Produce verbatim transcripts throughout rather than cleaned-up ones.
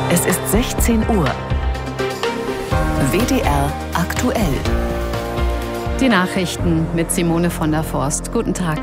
Es ist sechzehn Uhr. W D R aktuell. Die Nachrichten mit Simone von der Forst. Guten Tag.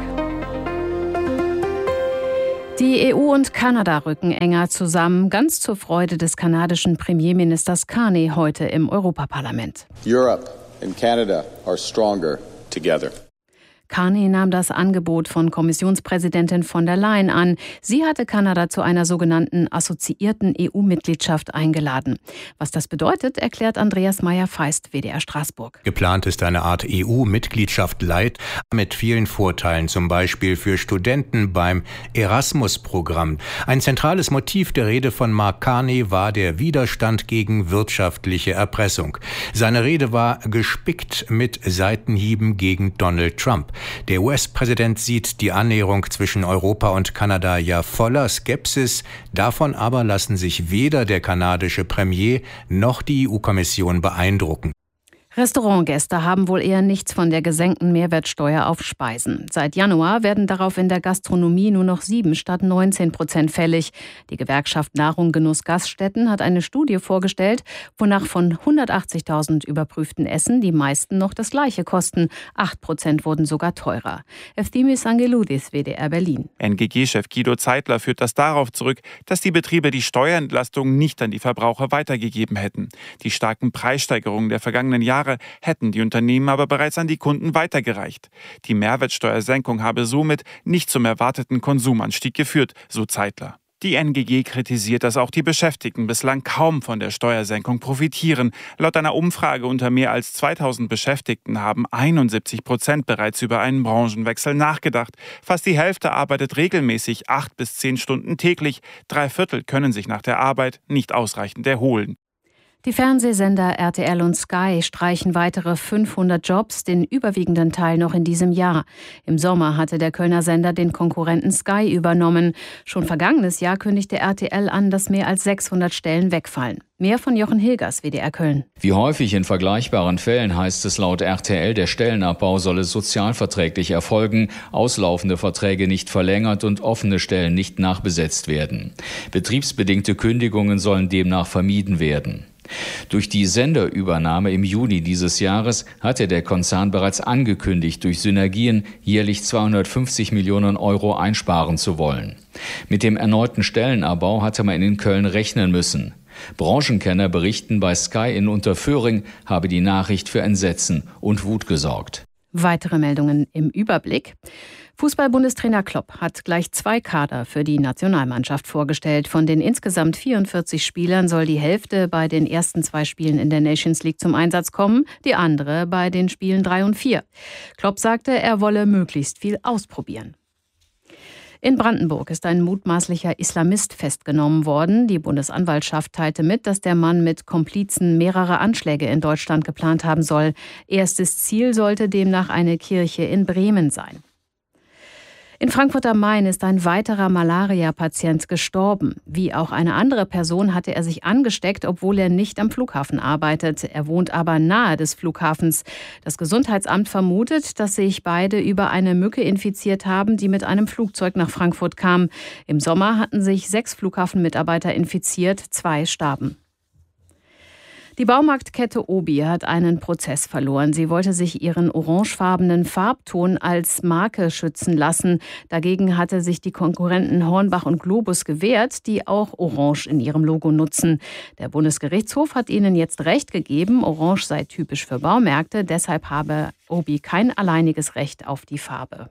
Die E U und Kanada rücken enger zusammen, ganz zur Freude des kanadischen Premierministers Carney heute im Europaparlament. Europe and Canada are stronger together. Carney nahm das Angebot von Kommissionspräsidentin von der Leyen an. Sie hatte Kanada zu einer sogenannten assoziierten E U-Mitgliedschaft eingeladen. Was das bedeutet, erklärt Andreas Meyer-Feist, W D R Straßburg. Geplant ist eine Art E U-Mitgliedschaft Light mit vielen Vorteilen, zum Beispiel für Studenten beim Erasmus-Programm. Ein zentrales Motiv der Rede von Mark Carney war der Widerstand gegen wirtschaftliche Erpressung. Seine Rede war gespickt mit Seitenhieben gegen Donald Trump. Der U S-Präsident sieht die Annäherung zwischen Europa und Kanada ja voller Skepsis. Davon aber lassen sich weder der kanadische Premier noch die E U-Kommission beeindrucken. Restaurantgäste haben wohl eher nichts von der gesenkten Mehrwertsteuer auf Speisen. Seit Januar werden darauf in der Gastronomie nur noch sieben statt neunzehn Prozent fällig. Die Gewerkschaft Nahrung Genuss Gaststätten hat eine Studie vorgestellt, wonach von hundertachtzigtausend überprüften Essen die meisten noch das Gleiche kosten. acht Prozent wurden sogar teurer. Efthimis Angeloudis, W D R Berlin. N G G-Chef Guido Zeitler führt das darauf zurück, dass die Betriebe die Steuerentlastung nicht an die Verbraucher weitergegeben hätten. Die starken Preissteigerungen der vergangenen Jahre hätten die Unternehmen aber bereits an die Kunden weitergereicht. Die Mehrwertsteuersenkung habe somit nicht zum erwarteten Konsumanstieg geführt, so Zeitler. Die N G G kritisiert, dass auch die Beschäftigten bislang kaum von der Steuersenkung profitieren. Laut einer Umfrage unter mehr als zweitausend Beschäftigten haben einundsiebzig Prozent bereits über einen Branchenwechsel nachgedacht. Fast die Hälfte arbeitet regelmäßig acht bis zehn Stunden täglich. Drei Viertel können sich nach der Arbeit nicht ausreichend erholen. Die Fernsehsender R T L und Sky streichen weitere fünfhundert Jobs, den überwiegenden Teil noch in diesem Jahr. Im Sommer hatte der Kölner Sender den Konkurrenten Sky übernommen. Schon vergangenes Jahr kündigte R T L an, dass mehr als sechshundert Stellen wegfallen. Mehr von Jochen Hilgers, W D R Köln. Wie häufig in vergleichbaren Fällen heißt es laut R T L, der Stellenabbau solle sozialverträglich erfolgen, auslaufende Verträge nicht verlängert und offene Stellen nicht nachbesetzt werden. Betriebsbedingte Kündigungen sollen demnach vermieden werden. Durch die Senderübernahme im Juni dieses Jahres hatte der Konzern bereits angekündigt, durch Synergien jährlich zweihundertfünfzig Millionen Euro einsparen zu wollen. Mit dem erneuten Stellenabbau hatte man in Köln rechnen müssen. Branchenkenner berichten, bei Sky in Unterföhring habe die Nachricht für Entsetzen und Wut gesorgt. Weitere Meldungen im Überblick. Fußball-Bundestrainer Klopp hat gleich zwei Kader für die Nationalmannschaft vorgestellt. Von den insgesamt vierundvierzig Spielern soll die Hälfte bei den ersten zwei Spielen in der Nations League zum Einsatz kommen, die andere bei den Spielen drei und vier. Klopp sagte, er wolle möglichst viel ausprobieren. In Brandenburg ist ein mutmaßlicher Islamist festgenommen worden. Die Bundesanwaltschaft teilte mit, dass der Mann mit Komplizen mehrere Anschläge in Deutschland geplant haben soll. Erstes Ziel sollte demnach eine Kirche in Bremen sein. In Frankfurt am Main ist ein weiterer Malaria-Patient gestorben. Wie auch eine andere Person hatte er sich angesteckt, obwohl er nicht am Flughafen arbeitet. Er wohnt aber nahe des Flughafens. Das Gesundheitsamt vermutet, dass sich beide über eine Mücke infiziert haben, die mit einem Flugzeug nach Frankfurt kam. Im Sommer hatten sich sechs Flughafenmitarbeiter infiziert, zwei starben. Die Baumarktkette Obi hat einen Prozess verloren. Sie wollte sich ihren orangefarbenen Farbton als Marke schützen lassen. Dagegen hatte sich die Konkurrenten Hornbach und Globus gewehrt, die auch Orange in ihrem Logo nutzen. Der Bundesgerichtshof hat ihnen jetzt Recht gegeben, Orange sei typisch für Baumärkte. Deshalb habe Obi kein alleiniges Recht auf die Farbe.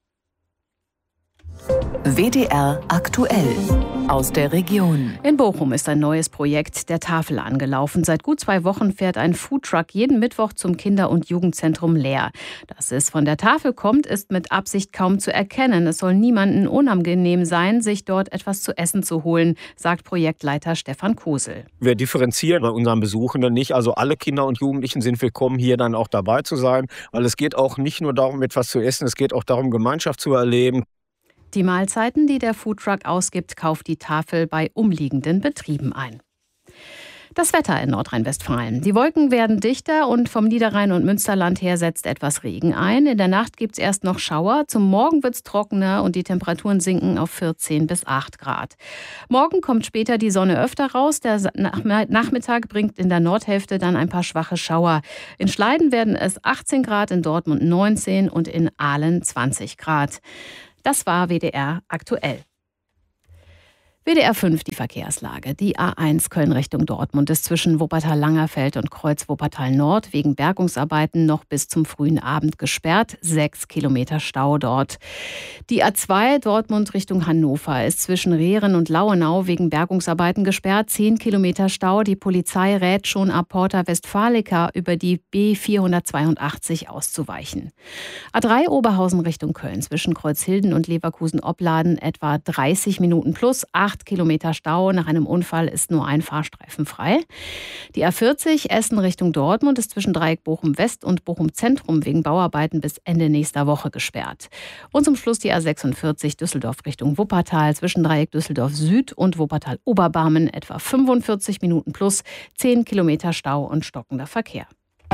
W D R aktuell aus der Region. In Bochum ist ein neues Projekt der Tafel angelaufen. Seit gut zwei Wochen fährt ein Foodtruck jeden Mittwoch zum Kinder- und Jugendzentrum Leer. Dass es von der Tafel kommt, ist mit Absicht kaum zu erkennen. Es soll niemandem unangenehm sein, sich dort etwas zu essen zu holen, sagt Projektleiter Stefan Kosel. Wir differenzieren bei unseren Besuchenden nicht. Also alle Kinder und Jugendlichen sind willkommen, hier dann auch dabei zu sein. Weil es geht auch nicht nur darum, etwas zu essen, es geht auch darum, Gemeinschaft zu erleben. Die Mahlzeiten, die der Foodtruck ausgibt, kauft die Tafel bei umliegenden Betrieben ein. Das Wetter in Nordrhein-Westfalen. Die Wolken werden dichter und vom Niederrhein und Münsterland her setzt etwas Regen ein. In der Nacht gibt es erst noch Schauer. Zum Morgen wird es trockener und die Temperaturen sinken auf vierzehn bis acht Grad. Morgen kommt später die Sonne öfter raus. Der Nachmittag bringt in der Nordhälfte dann ein paar schwache Schauer. In Schleiden werden es achtzehn Grad, in Dortmund neunzehn und in Aalen zwanzig Grad. Das war W D R aktuell. W D R fünf, die Verkehrslage. Die A eins Köln Richtung Dortmund ist zwischen Wuppertal-Langerfeld und Kreuz Wuppertal-Nord wegen Bergungsarbeiten noch bis zum frühen Abend gesperrt. Sechs Kilometer Stau dort. Die A zwei Dortmund Richtung Hannover ist zwischen Rehren und Lauenau wegen Bergungsarbeiten gesperrt. Zehn Kilometer Stau. Die Polizei rät schon ab Porta Westfalica über die B vierhundertzweiundachtzig auszuweichen. A drei Oberhausen Richtung Köln zwischen Kreuzhilden und Leverkusen-Opladen etwa dreißig Minuten plus acht Kilometer Stau. Nach einem Unfall ist nur ein Fahrstreifen frei. Die A vierzig Essen Richtung Dortmund ist zwischen Dreieck Bochum West und Bochum Zentrum wegen Bauarbeiten bis Ende nächster Woche gesperrt. Und zum Schluss die A sechsundvierzig Düsseldorf Richtung Wuppertal zwischen Dreieck Düsseldorf Süd und Wuppertal Oberbarmen etwa fünfundvierzig Minuten plus zehn Kilometer Stau und stockender Verkehr.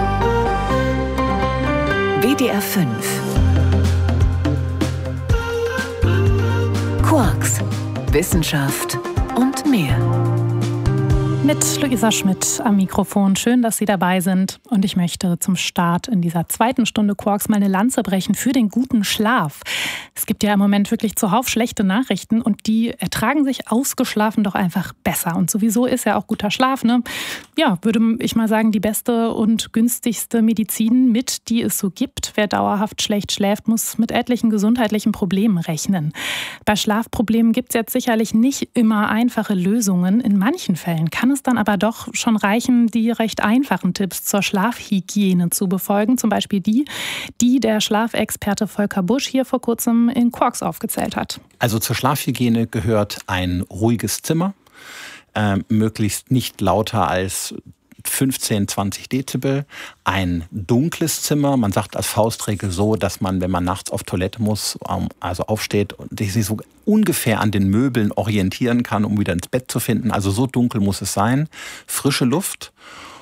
W D R fünf Quarks, Wissenschaft und mehr. Mit Luisa Schmidt am Mikrofon. Schön, dass Sie dabei sind. Und ich möchte zum Start in dieser zweiten Stunde Quarks mal eine Lanze brechen für den guten Schlaf. Es gibt ja im Moment wirklich zuhauf schlechte Nachrichten und die ertragen sich ausgeschlafen doch einfach besser. Und sowieso ist ja auch guter Schlaf, ne? Ja, würde ich mal sagen, die beste und günstigste Medizin mit, die es so gibt. Wer dauerhaft schlecht schläft, muss mit etlichen gesundheitlichen Problemen rechnen. Bei Schlafproblemen gibt es jetzt sicherlich nicht immer einfache Lösungen. In manchen Fällen kann es dann aber doch schon reichen, die recht einfachen Tipps zur Schlafhygiene zu befolgen. Zum Beispiel die, die der Schlafexperte Volker Busch hier vor kurzem in Quarks aufgezählt hat. Also zur Schlafhygiene gehört ein ruhiges Zimmer, äh, möglichst nicht lauter als fünfzehn, zwanzig Dezibel, ein dunkles Zimmer. Man sagt als Faustregel so, dass man, wenn man nachts auf Toilette muss, also aufsteht und sich so ungefähr an den Möbeln orientieren kann, um wieder ins Bett zu finden. Also so dunkel muss es sein. Frische Luft.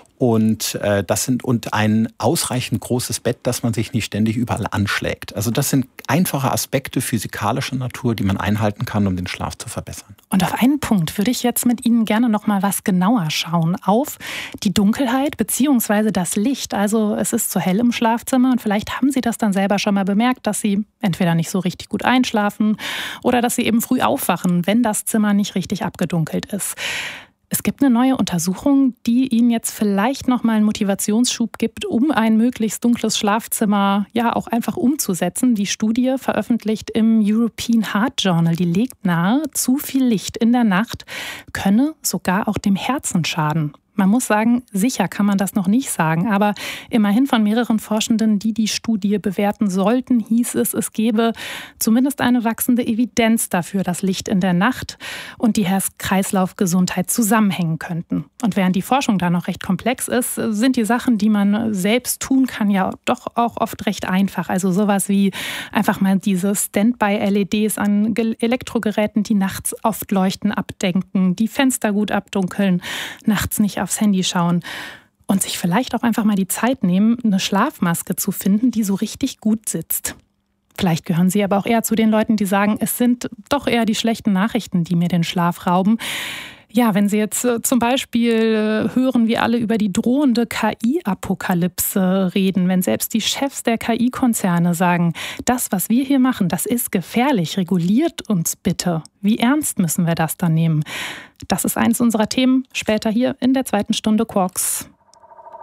Und äh, das sind und ein ausreichend großes Bett, dass man sich nicht ständig überall anschlägt. Also das sind einfache Aspekte physikalischer Natur, die man einhalten kann, um den Schlaf zu verbessern. Und auf einen Punkt würde ich jetzt mit Ihnen gerne noch mal was genauer schauen, auf die Dunkelheit bzw. das Licht. Also es ist zu hell im Schlafzimmer und vielleicht haben Sie das dann selber schon mal bemerkt, dass Sie entweder nicht so richtig gut einschlafen oder dass Sie eben früh aufwachen, wenn das Zimmer nicht richtig abgedunkelt ist. Es gibt eine neue Untersuchung, die Ihnen jetzt vielleicht noch mal einen Motivationsschub gibt, um ein möglichst dunkles Schlafzimmer ja auch einfach umzusetzen. Die Studie, veröffentlicht im European Heart Journal, die legt nahe, zu viel Licht in der Nacht könne sogar auch dem Herzen schaden. Man muss sagen, sicher kann man das noch nicht sagen, aber immerhin von mehreren Forschenden, die die Studie bewerten sollten, hieß es, es gebe zumindest eine wachsende Evidenz dafür, dass Licht in der Nacht und die Herz-Kreislauf-Gesundheit zusammenhängen könnten. Und während die Forschung da noch recht komplex ist, sind die Sachen, die man selbst tun kann, ja doch auch oft recht einfach. Also sowas wie einfach mal diese Standby-L E Ds an Elektrogeräten, die nachts oft leuchten, abdenken, die Fenster gut abdunkeln, nachts nicht auf aufs Handy schauen und sich vielleicht auch einfach mal die Zeit nehmen, eine Schlafmaske zu finden, die so richtig gut sitzt. Vielleicht gehören Sie aber auch eher zu den Leuten, die sagen, es sind doch eher die schlechten Nachrichten, die mir den Schlaf rauben. Ja, wenn Sie jetzt äh, zum Beispiel äh, hören, wie alle über die drohende K I-Apokalypse reden, wenn selbst die Chefs der K I-Konzerne sagen, das, was wir hier machen, das ist gefährlich, reguliert uns bitte. Wie ernst müssen wir das dann nehmen? Das ist eines unserer Themen später hier in der zweiten Stunde Quarks.